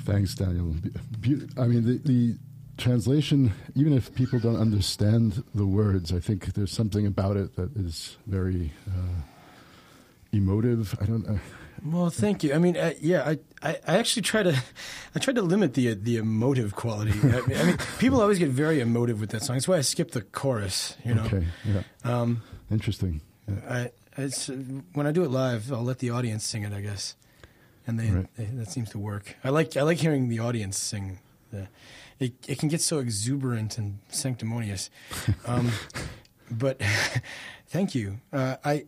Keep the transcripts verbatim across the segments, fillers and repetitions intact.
Thanks, Daniel. Be- I mean, the, the translation, even if people don't understand the words, I think there's something about it that is very uh, emotive. I don't know. Well, thank you. I mean, uh, yeah, I, I, I actually try to, I try to limit the the emotive quality. I mean, I mean, people always get very emotive with that song. That's why I skip the chorus. You know. Okay. Yeah. Um, Interesting. Yeah. I it's uh, when I do it live, I'll let the audience sing it, I guess, and they, Right. they that seems to work. I like I like hearing the audience sing. The, it it can get so exuberant and sanctimonious, um, but thank you. Uh, I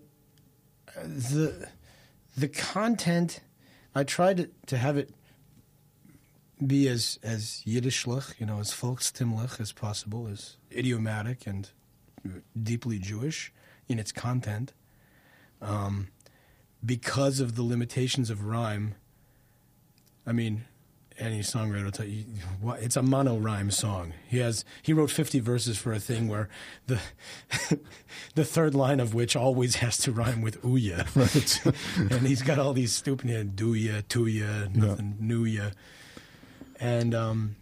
the. The content, I tried to, to have it be as as Yiddishlich, you know, as volkstimmlich as possible, as idiomatic and deeply Jewish in its content. Um, because of the limitations of rhyme, I mean, any songwriter will tell you, what, it's a mono-rhyme song. He has he wrote fifty verses for a thing where the the third line of which always has to rhyme with ouya. Right. And he's got all these stupid, you know, do-ya, to-ya, nothing, yeah. new-ya. And um,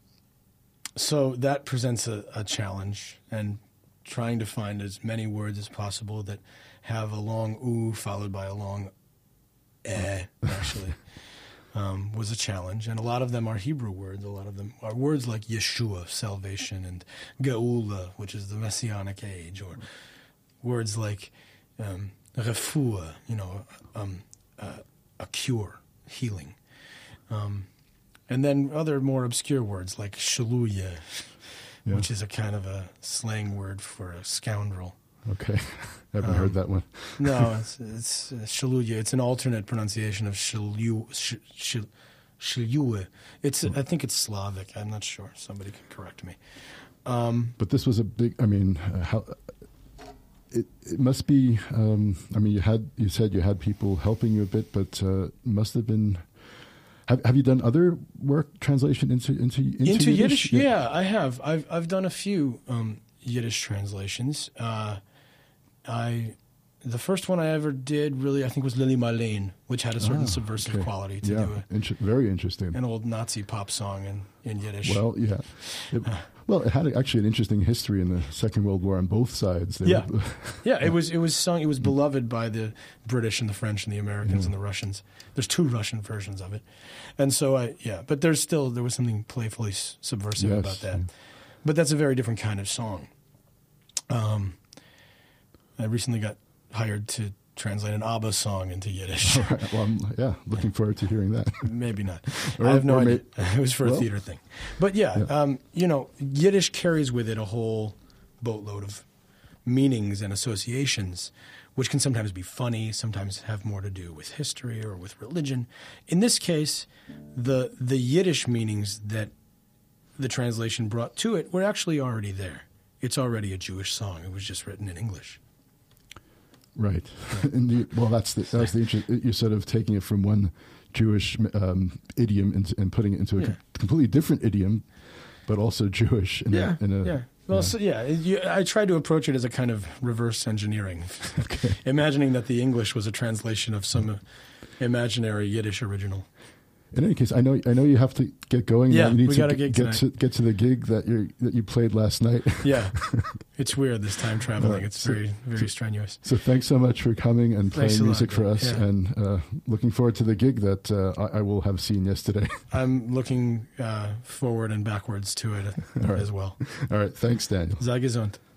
so that presents a, a challenge, and trying to find as many words as possible that have a long oo followed by a long eh, actually. Um, was a challenge, and a lot of them are Hebrew words. A lot of them are words like Yeshua, salvation, and Geula, which is the Messianic age, or words like um, refuah, you know, um, uh, a cure, healing. Um, and then other more obscure words like shaluya, yeah. which is a kind of a slang word for a scoundrel. Okay. I haven't um, heard that one. No, it's, it's uh, shaluya. It's an alternate pronunciation of shalu, sh, sh, shaluya. It's, mm. I think it's Slavic. I'm not sure. Somebody can correct me. Um, but this was a big, I mean, uh, how, it, it must be, um, I mean, you had, you said you had people helping you a bit, but uh, must have been, have, have you done other work, translation into, into, into, into Yiddish? Yiddish? Yeah. yeah, I have. I've, I've done a few um, Yiddish translations. Uh, I, the first one I ever did really, I think, was Lili Marleen, which had a certain ah, subversive okay. quality to yeah. do it. Inter- very interesting. An old Nazi pop song in, in Yiddish. Well, yeah. It, well, it had actually an interesting history in the Second World War on both sides. They yeah, were, yeah. It was it was sung. It was beloved by the British and the French and the Americans mm. and the Russians. There's two Russian versions of it, and so I yeah. But there's still there was something playfully subversive yes. about that. But that's a very different kind of song. Um. I recently got hired to translate an ABBA song into Yiddish. All right. Well, I'm, yeah, looking forward to hearing that. Maybe not. Or, I have no idea. May- it was for well, a theater thing. But yeah, yeah. Um, you know, Yiddish carries with it a whole boatload of meanings and associations, which can sometimes be funny, sometimes have more to do with history or with religion. In this case, the the Yiddish meanings that the translation brought to it were actually already there. It's already a Jewish song. It was just written in English. Right. And the, well, that's the, that's the interest. You're sort of taking it from one Jewish um, idiom and, and putting it into a yeah. completely different idiom, but also Jewish. In yeah. A, in a, yeah. Well, yeah. So, yeah. You, I tried to approach it as a kind of reverse engineering, okay. imagining that the English was a translation of some imaginary Yiddish original. In any case, I know I know you have to get going. Yeah, now. You need we to got a g- gig get to get to the gig that you that you played last night. Yeah, it's weird this time traveling. Right. It's So- very very so- strenuous. So thanks so much for coming and Thanks playing a lot, music for yeah. us, Yeah. and uh, looking forward to the gig that uh, I, I will have seen yesterday. I'm looking uh, forward and backwards to it All right. as well. All right, thanks, Daniel. Sei gesund.